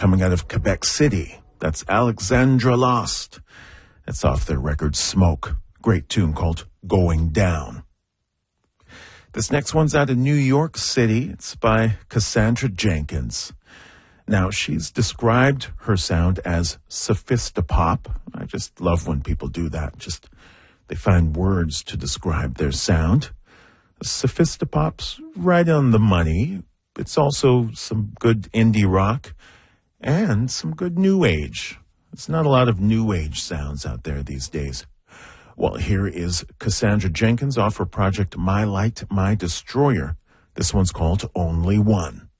coming out of Quebec City. That's Alexandra Lost. It's off their record Smoke. Great tune called Going Down. This next one's out of New York City. It's by Cassandra Jenkins. Now, she's described her sound as sophistopop. I just love when people do that. They find words to describe their sound. Sophistopop's right on the money. It's also some good indie rock and some good new age. There's not a lot of new age sounds out there these days. Well, here is Cassandra Jenkins off her project My Light, My Destroyer. This one's called Only One.